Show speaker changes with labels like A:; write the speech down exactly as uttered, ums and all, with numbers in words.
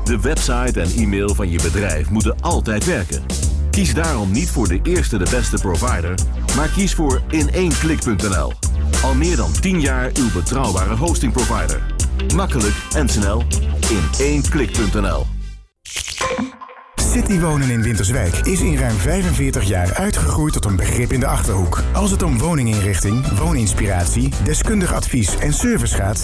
A: De website en e-mail van je bedrijf moeten altijd werken. Kies daarom niet voor de eerste de beste provider, maar kies voor in één klik punt n l. Al meer dan tien jaar uw betrouwbare hostingprovider. Makkelijk en snel in één klik punt n l.
B: Citywonen in Winterswijk is in ruim vijfenveertig jaar uitgegroeid tot een begrip in de Achterhoek. Als het om woninginrichting, wooninspiratie, deskundig advies en service gaat,